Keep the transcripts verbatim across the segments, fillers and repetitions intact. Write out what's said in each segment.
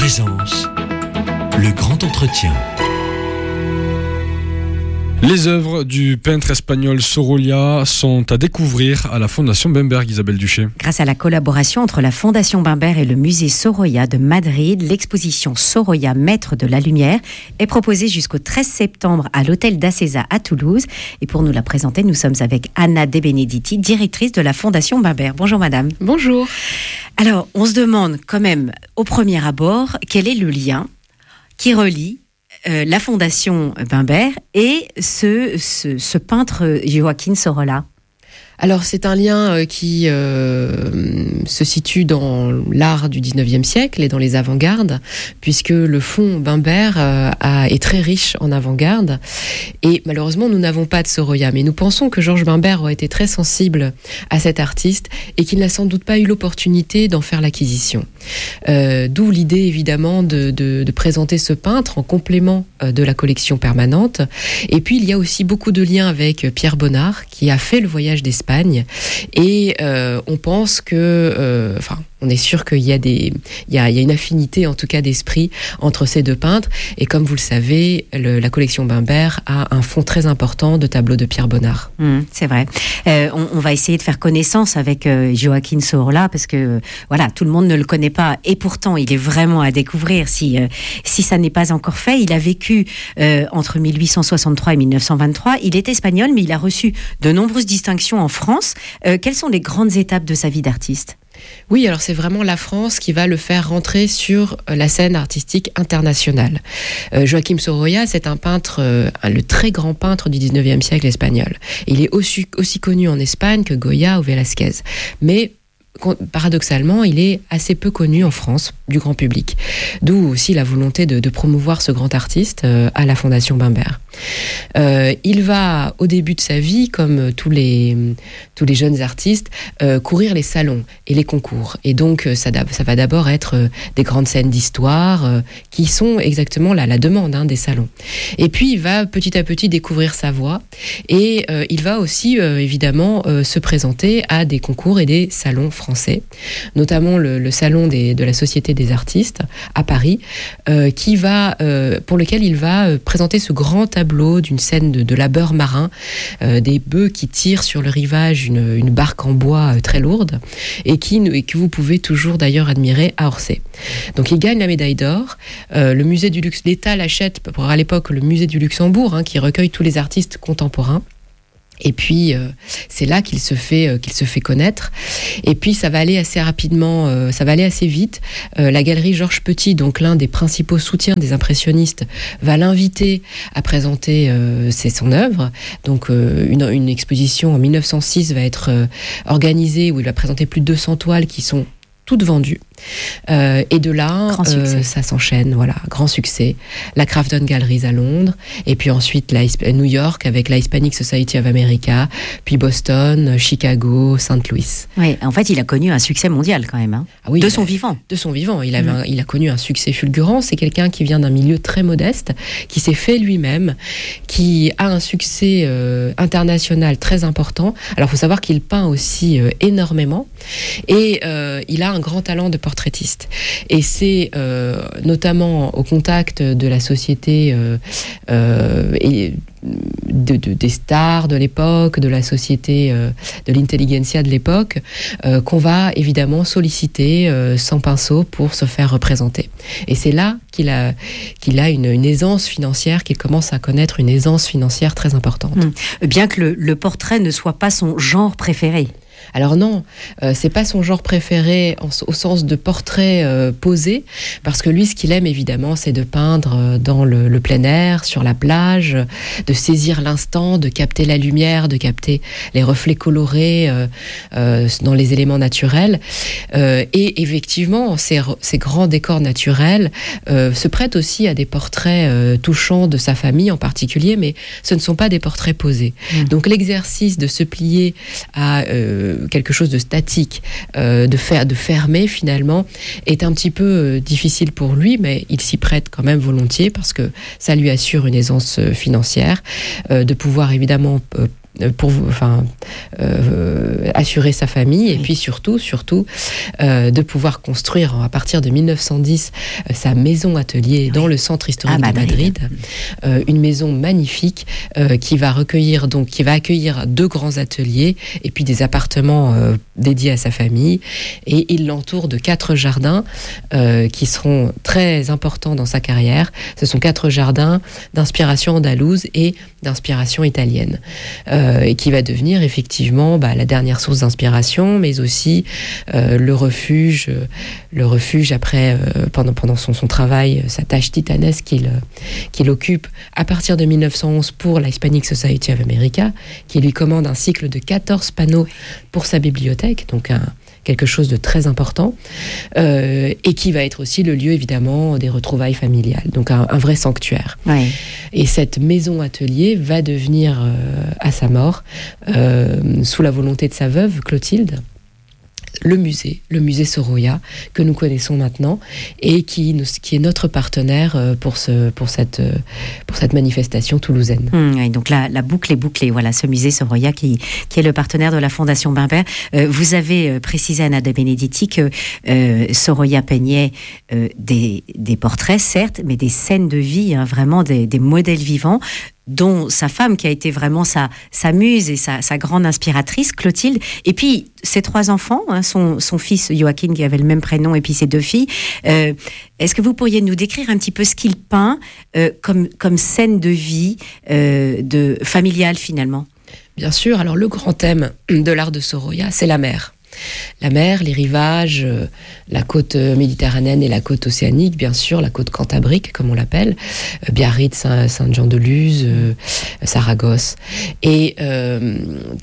présence, le grand entretien. Les œuvres du peintre espagnol Sorolla sont à découvrir à la Fondation Bemberg, Isabelle Duché. Grâce à la collaboration entre la Fondation Bemberg et le musée Sorolla de Madrid, l'exposition Sorolla, maître de la lumière, est proposée jusqu'au treize septembre à l'hôtel d'Acesa à Toulouse. Et pour nous la présenter, nous sommes avec Anna De Benedetti, directrice de la Fondation Bemberg. Bonjour madame. Bonjour. Alors, on se demande quand même au premier abord quel est le lien qui relie Euh, la Fondation Bemberg et ce, ce, ce peintre Joaquín Sorolla. Alors c'est un lien euh, qui euh, se situe dans l'art du dix-neuvième siècle et dans les avant-gardes, puisque le fonds Bemberg euh, a, est très riche en avant-garde. Et malheureusement, nous n'avons pas de Sorolla, mais nous pensons que Georges Bemberg aurait été très sensible à cet artiste et qu'il n'a sans doute pas eu l'opportunité d'en faire l'acquisition. Euh, d'où l'idée évidemment de, de, de présenter ce peintre en complément euh, de la collection permanente. Et puis il y a aussi beaucoup de liens avec Pierre Bonnard, qui a fait le voyage d'Espagne. Et euh, on pense que, euh, enfin, on est sûr qu'il y a des, il y a, il y a une affinité en tout cas d'esprit entre ces deux peintres. Et comme vous le savez, le, la collection Bemberg a un fonds très important de tableaux de Pierre Bonnard. Mmh, c'est vrai. Euh, on, on va essayer de faire connaissance avec euh, Joaquín Sorolla parce que euh, voilà, tout le monde ne le connaît pas et pourtant il est vraiment à découvrir si euh, si ça n'est pas encore fait. Il a vécu euh, entre mille huit cent soixante-trois et mille neuf cent vingt-trois. Il est espagnol, mais il a reçu de nombreuses distinctions en France. Euh, quelles sont les grandes étapes de sa vie d'artiste ? Oui, alors c'est vraiment la France qui va le faire rentrer sur la scène artistique internationale. Euh, Joaquín Sorolla, c'est un peintre, euh, le très grand peintre du dix-neuvième siècle espagnol. Il est aussi, aussi connu en Espagne que Goya ou Velázquez. Mais paradoxalement, il est assez peu connu en France du grand public. D'où aussi la volonté de, de promouvoir ce grand artiste euh, à la Fondation Bemberg. Euh, il va, au début de sa vie, comme tous les, tous les jeunes artistes, euh, courir les salons et les concours. Et donc, ça, ça va d'abord être euh, des grandes scènes d'histoire euh, qui sont exactement la, la demande hein, des salons. Et puis, il va petit à petit découvrir sa voix et euh, il va aussi, euh, évidemment, euh, se présenter à des concours et des salons français, notamment le, le salon des, de la Société des artistes à Paris, euh, qui va, euh, pour lequel il va euh, présenter ce grand tableau d'une scène de, de labeur marin, euh, des bœufs qui tirent sur le rivage une, une barque en bois euh, très lourde et, qui, et que vous pouvez toujours d'ailleurs admirer à Orsay. Donc il gagne la médaille d'or. Euh, le musée du Luxe, l'État l'achète pour à l'époque le musée du Luxembourg, hein, qui recueille tous les artistes contemporains. Et puis, euh, c'est là qu'il se fait euh, qu'il se fait connaître. Et puis, ça va aller assez rapidement, euh, ça va aller assez vite. Euh, la galerie Georges Petit, donc l'un des principaux soutiens des impressionnistes, va l'inviter à présenter euh, c'est son œuvre. Donc, euh, une, une exposition en mille neuf cent six va être euh, organisée où il va présenter plus de deux cents toiles qui sont toutes vendues. Euh, et de là, euh, ça s'enchaîne, voilà, grand succès. La Crafton Galleries à Londres, et puis ensuite la New York avec la Hispanic Society of America, puis Boston, Chicago, Saint Louis. Oui, en fait, il a connu un succès mondial quand même, hein. Ah oui, de son vivant. De son vivant, il, avait mmh. un, il a connu un succès fulgurant. C'est quelqu'un qui vient d'un milieu très modeste, qui s'est fait lui-même, qui a un succès euh, international très important. Alors, il faut savoir qu'il peint aussi euh, énormément, et euh, il a un grand talent de portraitiste. Et c'est euh, notamment au contact de la société euh, euh, et de, de, des stars de l'époque, de la société euh, de l'intelligentsia de l'époque, euh, qu'on va évidemment solliciter euh, sans pinceau pour se faire représenter. Et c'est là qu'il a, qu'il a une, une aisance financière, qu'il commence à connaître une aisance financière très importante. Mmh. Bien que le, le portrait ne soit pas son genre préféré. Alors non, euh, c'est pas son genre préféré en, au sens de portrait euh, posé, parce que lui, ce qu'il aime évidemment, c'est de peindre euh, dans le, le plein air, sur la plage, de saisir l'instant, de capter la lumière, de capter les reflets colorés euh, euh, dans les éléments naturels. Euh, et effectivement, ces, ces grands décors naturels euh, se prêtent aussi à des portraits euh, touchants de sa famille en particulier, mais ce ne sont pas des portraits posés. Mmh. Donc l'exercice de se plier à euh, quelque chose de statique, euh, de, faire, de fermé finalement, est un petit peu euh, difficile pour lui, mais il s'y prête quand même volontiers parce que ça lui assure une aisance financière, euh, de pouvoir évidemment euh, pour enfin, euh, assurer sa famille, et puis surtout, surtout euh, de pouvoir construire à partir de mille neuf cent dix euh, sa maison-atelier dans le centre historique de Madrid, euh, une maison magnifique euh, qui va recueillir donc qui va accueillir deux grands ateliers et puis des appartements euh, dédiés à sa famille, et il l'entoure de quatre jardins euh, qui seront très importants dans sa carrière. Ce sont quatre jardins d'inspiration andalouse et d'inspiration italienne, euh, et qui va devenir effectivement bah, la dernière source d'inspiration, mais aussi euh, le refuge, euh, le refuge après euh, pendant pendant son son travail, sa tâche titanesque qu'il qu'il occupe à partir de mille neuf cent onze pour la Hispanic Society of America, qui lui commande un cycle de quatorze panneaux pour sa bibliothèque, donc un quelque chose de très important, euh, et qui va être aussi le lieu évidemment des retrouvailles familiales, donc un, un vrai sanctuaire. Ouais. Et cette maison-atelier va devenir, euh, à sa mort, euh, sous la volonté de sa veuve Clotilde, le musée, le musée Sorolla, que nous connaissons maintenant, et qui, nous, qui est notre partenaire pour, ce, pour, cette, pour cette manifestation toulousaine. Mmh, oui, donc la, la boucle est bouclée. Voilà, ce musée Sorolla qui, qui est le partenaire de la Fondation Bimbert. Euh, vous avez précisé, Anna de Benedetti, que euh, Sorolla peignait euh, des, des portraits, certes, mais des scènes de vie, hein, vraiment des, des modèles vivants, dont sa femme, qui a été vraiment sa, sa muse et sa, sa grande inspiratrice, Clotilde, et puis ses trois enfants, hein, son, son fils Joachim, qui avait le même prénom, et puis ses deux filles. Euh, est-ce que vous pourriez nous décrire un petit peu ce qu'il peint euh, comme, comme scène de vie euh, de, familiale, finalement ? Bien sûr, alors le grand thème de l'art de Sorolla, c'est la mer. La mer, les rivages, euh, la côte méditerranéenne et la côte océanique, bien sûr, la côte cantabrique, comme on l'appelle, euh, Biarritz, Saint- Saint-Jean-de-Luz, euh, Saragosse. Et euh,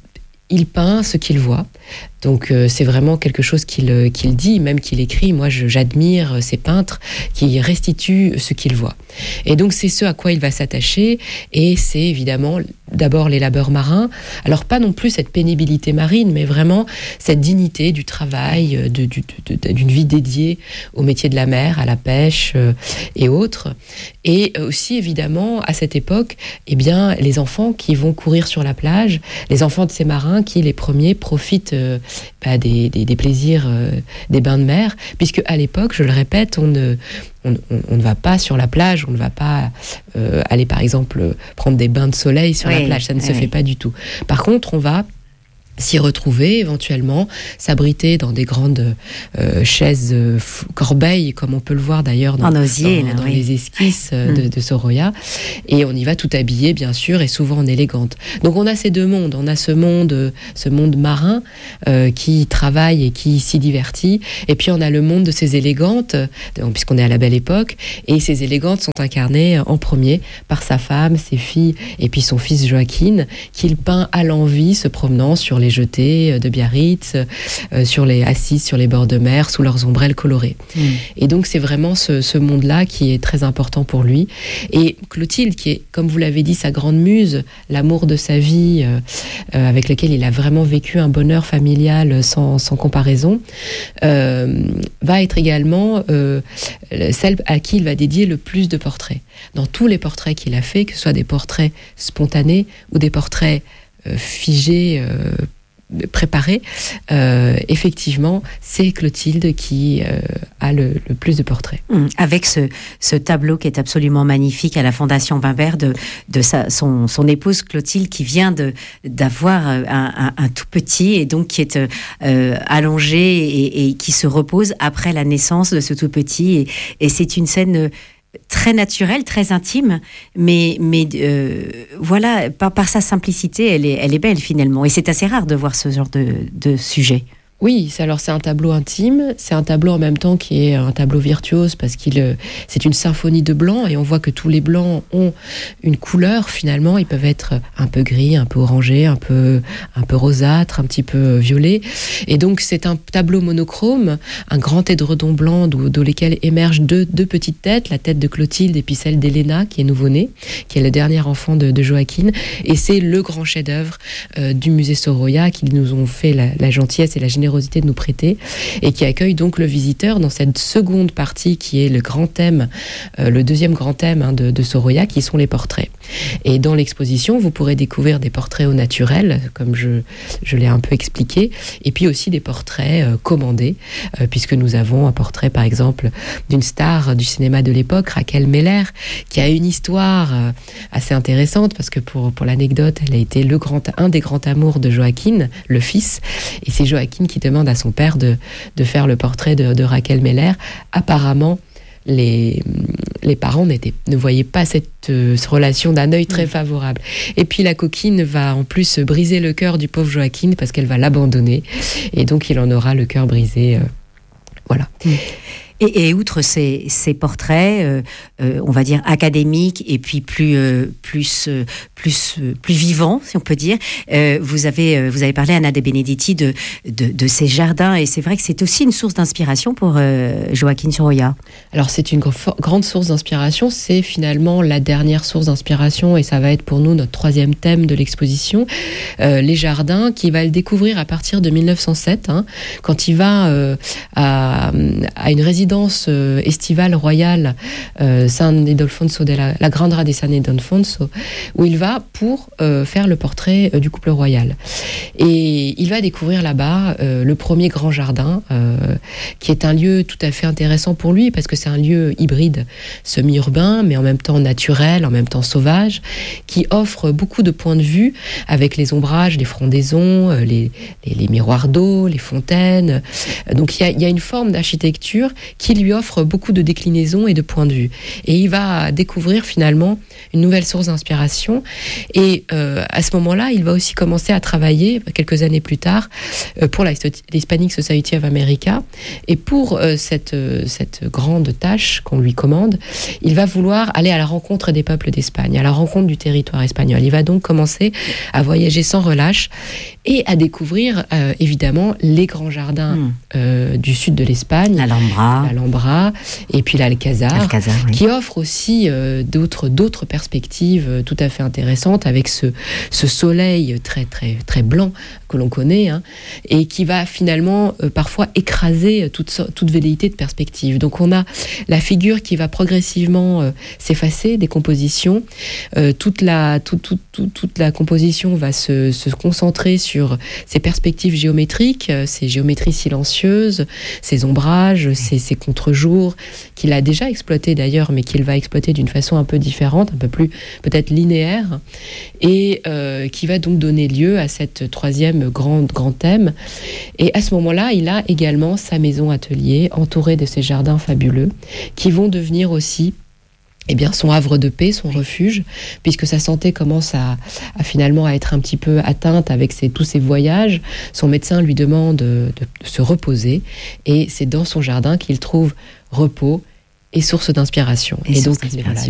il peint ce qu'il voit. Donc euh, c'est vraiment quelque chose qu'il, qu'il dit, même qu'il écrit. Moi, je, j'admire ces peintres qui restituent ce qu'ils voient. Et donc c'est ce à quoi il va s'attacher, et c'est évidemment d'abord les labeurs marins. Alors pas non plus cette pénibilité marine, mais vraiment cette dignité du travail, de, de, de, de, d'une vie dédiée au métier de la mer, à la pêche euh, et autres. Et aussi évidemment à cette époque, eh bien les enfants qui vont courir sur la plage, les enfants de ces marins qui les premiers profitent euh, bah, des, des, des plaisirs euh, des bains de mer, puisque à l'époque, je le répète, on ne, on, on, on ne va pas sur la plage, on ne va pas euh, aller par exemple prendre des bains de soleil sur oui, la plage, ça ne oui. se fait pas du tout. Par contre, on va s'y retrouver, éventuellement, s'abriter dans des grandes euh, chaises euh, f- corbeilles, comme on peut le voir d'ailleurs dans, osier, dans, là, dans oui. les esquisses euh, de, de Sorolla. Et on y va tout habillé, bien sûr, et souvent en élégante. Donc on a ces deux mondes. On a ce monde, ce monde marin euh, qui travaille et qui s'y divertit. Et puis on a le monde de ces élégantes, donc, puisqu'on est à la Belle Époque. Et ces élégantes sont incarnées en premier par sa femme, ses filles, et puis son fils Joachim, qu'il peint à l'envie, se promenant sur les jetées de Biarritz, euh, sur les, assises sur les bords de mer, sous leurs ombrelles colorées. Mmh. Et donc c'est vraiment ce, ce monde-là qui est très important pour lui. Et Clotilde, qui est, comme vous l'avez dit, sa grande muse, l'amour de sa vie, euh, euh, avec lequel il a vraiment vécu un bonheur familial sans, sans comparaison, euh, va être également euh, celle à qui il va dédier le plus de portraits. Dans tous les portraits qu'il a fait, que ce soit des portraits spontanés ou des portraits euh, figés, euh, préparé, euh, effectivement, c'est Clotilde qui euh, a le, le plus de portraits. Mmh, avec ce, ce tableau qui est absolument magnifique à la Fondation Bimbert de, de sa, son, son épouse Clotilde, qui vient de, d'avoir un, un, un tout petit et donc qui est euh, allongé et, et qui se repose après la naissance de ce tout petit. Et, et c'est une scène très naturelle, très intime, mais, mais euh, voilà, par, par sa simplicité, elle est, elle est belle finalement. Et c'est assez rare de voir ce genre de, de sujet. Oui, c'est, alors c'est un tableau intime, c'est un tableau en même temps qui est un tableau virtuose parce qu'il c'est une symphonie de blancs et on voit que tous les blancs ont une couleur finalement, ils peuvent être un peu gris, un peu orangé, un peu un peu rosâtre, un petit peu violet, et donc c'est un tableau monochrome, un grand édredon blanc d'où, d'où lesquels émergent deux, deux petites têtes, la tête de Clotilde et puis celle d'Elena qui est nouveau-née, qui est le dernier enfant de, de Joachim, et c'est le grand chef-d'œuvre euh, du musée Sorolla qui nous ont fait la, la gentillesse et la générosité générosité de nous prêter, et qui accueille donc le visiteur dans cette seconde partie qui est le grand thème, euh, le deuxième grand thème hein, de, de Sorolla, qui sont les portraits. Et dans l'exposition, vous pourrez découvrir des portraits au naturel, comme je, je l'ai un peu expliqué, et puis aussi des portraits euh, commandés, euh, puisque nous avons un portrait, par exemple, d'une star du cinéma de l'époque, Raquel Meller, qui a une histoire euh, assez intéressante, parce que pour, pour l'anecdote, elle a été le grand, un des grands amours de Joaquin, le fils, et c'est Joaquin qui demande à son père de, de faire le portrait de, de Raquel Meller. Apparemment, les, les parents n'étaient, ne voyaient pas cette, euh, cette relation d'un œil très favorable. Et puis la coquine va en plus briser le cœur du pauvre Joaquin, parce qu'elle va l'abandonner, et donc il en aura le cœur brisé. Euh, voilà. Mmh. Et, et outre ces, ces portraits, euh, euh, on va dire académiques et puis plus euh, plus euh, plus euh, plus vivants, si on peut dire, euh, vous avez euh, vous avez parlé, Anna De Benedetti, de de, de ces jardins, et c'est vrai que c'est aussi une source d'inspiration pour euh, Joaquin Sorolla. Alors c'est une gr- grande source d'inspiration. C'est finalement la dernière source d'inspiration, et ça va être pour nous notre troisième thème de l'exposition, euh, les jardins, qui va le découvrir à partir de mille neuf cent sept, hein, quand il va euh, à, à une résidence Euh, estivale royale euh, San Ildefonso de la, la Grandra de San Ildefonso, où il va pour euh, faire le portrait euh, du couple royal. Et il va découvrir là-bas euh, le premier grand jardin, euh, qui est un lieu tout à fait intéressant pour lui, parce que c'est un lieu hybride, semi-urbain, mais en même temps naturel, en même temps sauvage, qui offre beaucoup de points de vue, avec les ombrages, les frondaisons, euh, les, les, les miroirs d'eau, les fontaines. Donc il y a, il y a une forme d'architecture qui lui offre beaucoup de déclinaisons et de points de vue. Et il va découvrir finalement une nouvelle source d'inspiration. Et euh, à ce moment-là, il va aussi commencer à travailler, quelques années plus tard, euh, pour la l'Hispanic Society of America. Et pour euh, cette, euh, cette grande tâche qu'on lui commande, il va vouloir aller à la rencontre des peuples d'Espagne, à la rencontre du territoire espagnol. Il va donc commencer à voyager sans relâche et à découvrir, euh, évidemment, les grands jardins mmh. euh, du sud de l'Espagne. L'Alhambra. L'Alhambra, et puis l'Alcazar, Alcazar, oui. qui offre aussi euh, d'autres, d'autres perspectives euh, tout à fait intéressantes, avec ce, ce soleil très, très, très blanc que l'on connaît, hein, et qui va finalement euh, parfois écraser toute, toute velléité de perspective. Donc on a la figure qui va progressivement euh, s'effacer des compositions. Euh, toute, la, tout, tout, tout, toute la composition va se, se concentrer sur ces perspectives géométriques, euh, ces géométries silencieuses, ces ombrages, ces, ces contre-jours, qu'il a déjà exploité d'ailleurs, mais qu'il va exploiter d'une façon un peu différente, un peu plus peut-être linéaire, et euh, qui va donc donner lieu à cette troisième grand, grand thème. Et à ce moment-là, il a également sa maison-atelier, entourée de ces jardins fabuleux, qui vont devenir aussi eh bien, son havre de paix, son refuge, puisque sa santé commence à, à finalement à être un petit peu atteinte avec ses, tous ses voyages. Son médecin lui demande de, de, de se reposer, et c'est dans son jardin qu'il trouve repos et source d'inspiration. Et, et donc, d'inspiration. voilà,